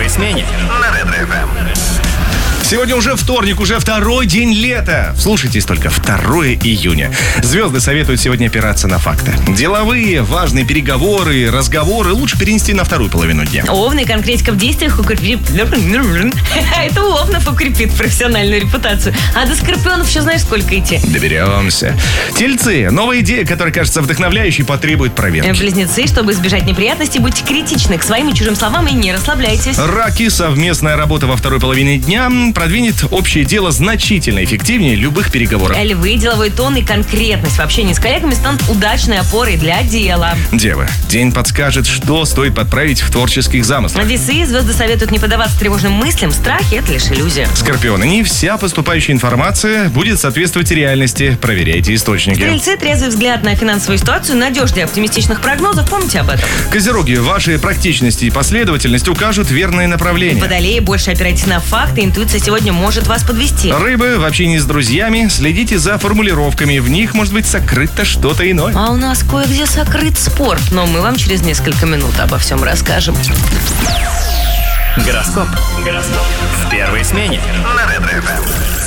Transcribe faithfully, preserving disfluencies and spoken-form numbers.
первой смене на Ретро-эф эм. Сегодня уже вторник, уже второй день лета. Слушайтесь только, второго июня. Звезды советуют сегодня опираться на факты. Деловые, важные переговоры, разговоры лучше перенести на вторую половину дня. Овны, конкретика в действиях укрепит... Это у овнов укрепит профессиональную репутацию. А до скорпионов еще знаешь, сколько идти. Доберемся. Тельцы. Новая идея, которая кажется вдохновляющей, потребует проверки. Близнецы, чтобы избежать неприятностей, будьте критичны к своим и чужим словам и не расслабляйтесь. Раки. Совместная работа во второй половине дня продвинет общее дело значительно эффективнее любых переговоров. Львы, деловой тон и конкретность в общении с коллегами станут удачной опорой для дела. Девы. День подскажет, что стоит подправить в творческих замыслах. Весы, звезды советуют не поддаваться тревожным мыслям. Страхи – это лишь иллюзия. Скорпионы. Не вся поступающая информация будет соответствовать реальности. Проверяйте источники. Стрельцы, трезвый взгляд на финансовую ситуацию, надежнее оптимистичных прогнозов. Помните об этом. Козероги. Ваши практичность и последовательность укажут верное направление. Водолеи, больше опирайтесь на факты. Интуиция сегодня может вас подвести. Рыбы. В общении с друзьями следите за формулировками. В них может быть сокрыто что-то иное. А у нас кое-где сокрыт спорт. Но мы вам через несколько минут обо всем расскажем. Гороскоп. Гороскоп. В первой смене на Ретро-эф эм.